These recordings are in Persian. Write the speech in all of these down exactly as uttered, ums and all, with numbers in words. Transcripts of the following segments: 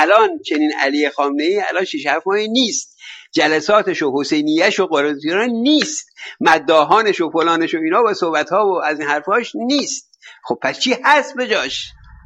الان چنین علی خامنه‌ای الان شش هفت ماهی نیست، جلساتش و حسینیه‌ش و قرآن نیست، مداحانش و فلانش و اینا و صحبت‌ها و از این حرفاش نیست. خب پس چی هست به جاش؟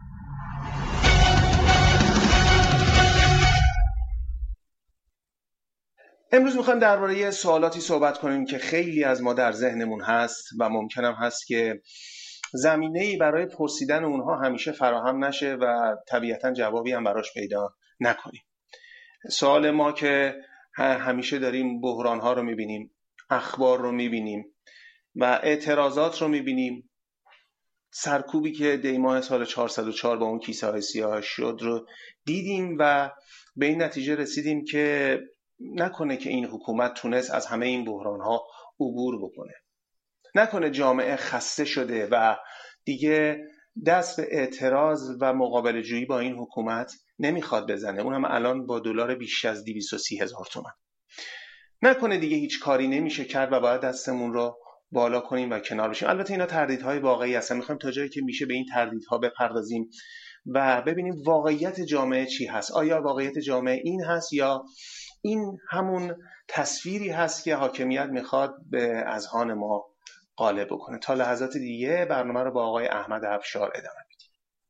امروز میخوایم درباره سوالاتی صحبت کنیم که خیلی از ما در ذهنمون هست و ممکنم هست که زمینه‌ای برای پرسیدن اونها همیشه فراهم نشه و طبیعتاً جوابی هم براش پیدا نکنیم. سوال ما که همیشه داریم بحران‌ها رو می‌بینیم، اخبار رو می‌بینیم و اعتراضات رو می‌بینیم، سرکوبی که دی ماه سال چهارصد و چهار با اون کیسه های سیاه شد رو دیدیم و به این نتیجه رسیدیم که نکنه که این حکومت تونست از همه این بحران‌ها عبور بکنه، نکنه جامعه خسته شده و دیگه دست به اعتراض و مقابله جویی با این حکومت نمیخواد بزنه، اون هم الان با دلار بیش از دویست و سی هزار تومان. نکنه دیگه هیچ کاری نمیشه کرد و باید دستمون رو بالا کنیم و کنار بشیم. البته اینا تردیدهای واقعی هستن، میخوایم تا جایی که میشه به این تردیدها بپردازیم و ببینیم واقعیت جامعه چی هست. آیا واقعیت جامعه این هست یا این همون تصویری هست که حاکمیت میخواد به اذهان ما غالب بکنه. تا لحظات دیگه برنامه رو با آقای احمد افشار ادامه میدیم.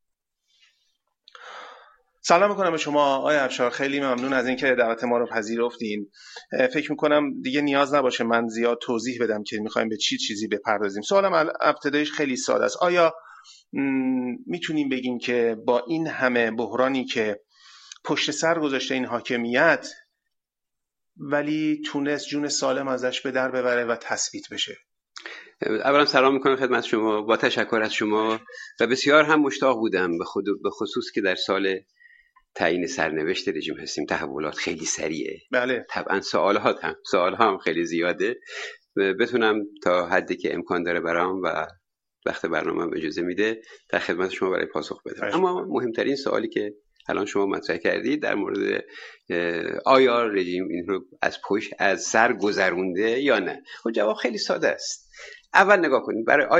سلام میکنم به شما آقای افشار، خیلی ممنون از اینکه دعوت ما رو پذیرفتین. فکر میکنم دیگه نیاز نباشه من زیاد توضیح بدم که میخوایم به چی چیزی بپردازیم. سوالم ابتدایش خیلی ساده است. آیا میتونیم بگیم که با این همه بحرانی که پشت سر گذاشته این حاکمیت ولی تونست جون سالم ازش به در ببره و تثبیت بشه؟ اولا سلام میکنم خدمت شما، با تشکر از شما و بسیار هم مشتاق بودم به خود به خصوص که در سال تعیین سرنوشت رژیم هستیم، تحولات خیلی سریعه. بله طبعا سوالات هم سوال هم خیلی زیاده، بتونم تا حدی که امکان داره برام و وقت برنامه اجازه میده در خدمت شما برای پاسخ بدم. اما مهمترین سوالی که الان شما مطرح کردید در مورد آیا رژیم این رو از پشت از سر گذرونده یا نه، خب جواب خیلی ساده است. اول نگاه کنید برای